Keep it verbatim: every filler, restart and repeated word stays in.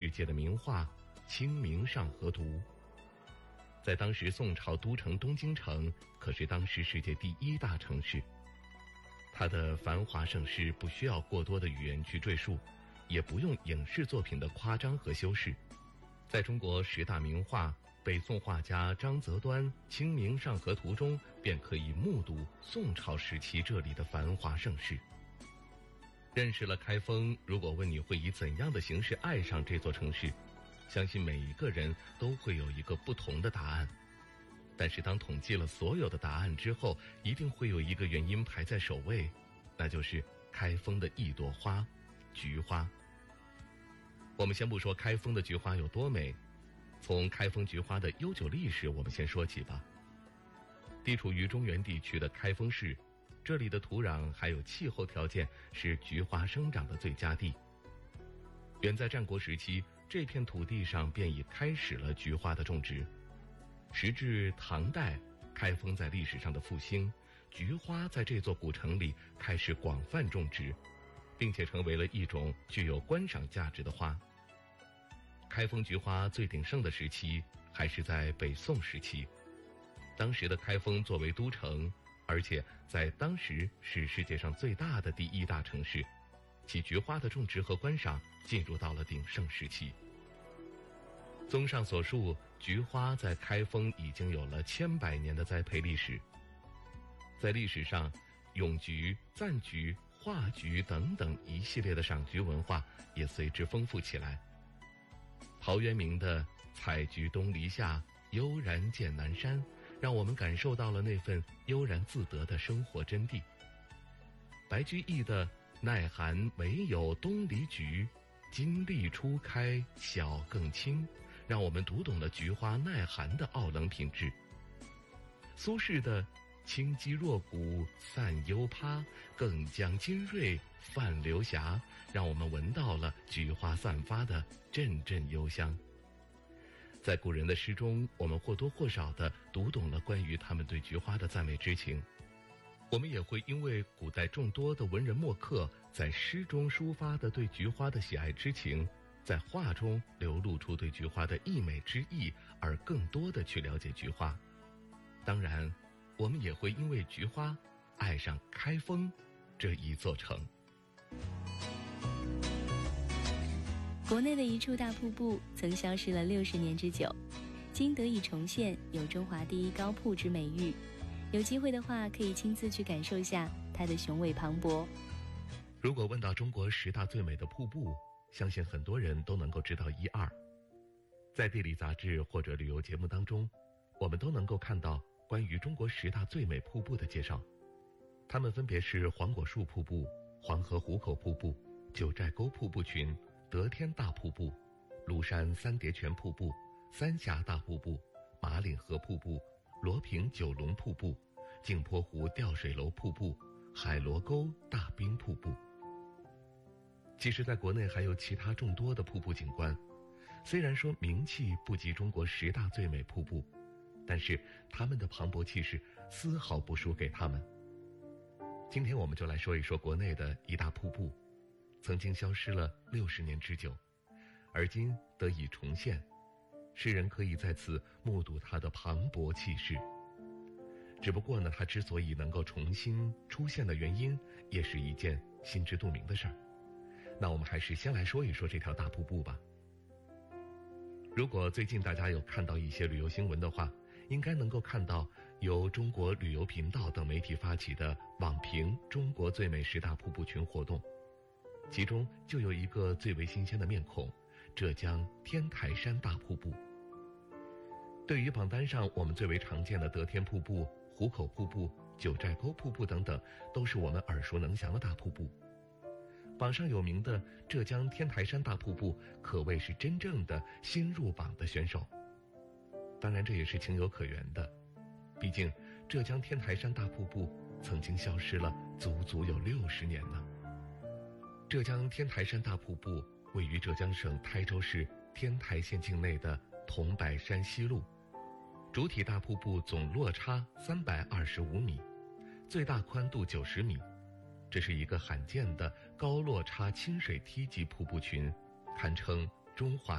世界的名画《清明上河图》。在当时宋朝都城东京城可是当时世界第一大城市，它的繁华盛世不需要过多的语言去赘述，也不用影视作品的夸张和修饰。在中国十大名画北宋画家张择端《清明上河图》中，便可以目睹宋朝时期这里的繁华盛世。认识了开封，如果问你会以怎样的形式爱上这座城市，相信每一个人都会有一个不同的答案。但是当统计了所有的答案之后，一定会有一个原因排在首位，那就是开封的一朵花——菊花。我们先不说开封的菊花有多美，从开封菊花的悠久历史我们先说起吧。地处于中原地区的开封市，这里的土壤还有气候条件是菊花生长的最佳地。远在战国时期，这片土地上便已开始了菊花的种植。时至唐代，开封在历史上的复兴，菊花在这座古城里开始广泛种植，并且成为了一种具有观赏价值的花。开封菊花最鼎盛的时期还是在北宋时期，当时的开封作为都城，而且在当时是世界上最大的第一大城市，其菊花的种植和观赏进入到了鼎盛时期。综上所述，菊花在开封已经有了千百年的栽培历史。在历史上，咏菊、赞菊、画菊等等一系列的赏菊文化也随之丰富起来。陶渊明的“采菊东篱下，悠然见南山”让我们感受到了那份悠然自得的生活真谛。白居易的“耐寒唯有东篱菊，金栗初开晓更清”让我们读懂了菊花耐寒的傲冷品质。苏轼的“清肌若骨散幽葩，更将金瑞泛流霞”让我们闻到了菊花散发的阵阵幽香。在古人的诗中，我们或多或少地读懂了关于他们对菊花的赞美之情。我们也会因为古代众多的文人墨客在诗中抒发的对菊花的喜爱之情，在画中流露出对菊花的溢美之意，而更多地去了解菊花。当然，我们也会因为菊花爱上开封这一座城。 国内的一处大瀑布曾消失了六十年之久，今得以重现，有中华第一高瀑之美誉。有机会的话，可以亲自去感受一下它的雄伟磅礴。 如果问到中国十大最美的瀑布，相信很多人都能够知道一二。在地理杂志或者旅游节目当中，我们都能够看到关于中国十大最美瀑布的介绍，它们分别是黄果树瀑布、黄河壶口瀑布、九寨沟瀑布群、得天大瀑布、庐山三叠泉瀑布、三峡大瀑布、马岭河瀑布、罗平九龙瀑布、镜泊湖吊水楼瀑布、海螺沟大冰瀑布。其实在国内还有其他众多的瀑布景观，虽然说名气不及中国十大最美瀑布，但是他们的磅礴气势丝毫不输给他们。今天我们就来说一说国内的一大瀑布，曾经消失了六十年之久，而今得以重现，世人可以在此目睹它的磅礴气势。只不过呢，它之所以能够重新出现的原因，也是一件心知肚明的事儿。那我们还是先来说一说这条大瀑布吧。如果最近大家有看到一些旅游新闻的话，应该能够看到由中国旅游频道等媒体发起的网评中国最美十大瀑布群活动，其中就有一个最为新鲜的面孔，浙江天台山大瀑布。对于榜单上我们最为常见的得天瀑布、壶口瀑布、九寨沟瀑布等等，都是我们耳熟能详的大瀑布。榜上有名的浙江天台山大瀑布可谓是真正的新入榜的选手，当然这也是情有可原的，毕竟浙江天台山大瀑布曾经消失了足足有六十年呢。浙江天台山大瀑布位于浙江省台州市天台县境内的桐柏山西麓，主体大瀑布总落差三百二十五米，最大宽度九十米，这是一个罕见的高落差亲水梯级瀑布群，堪称中华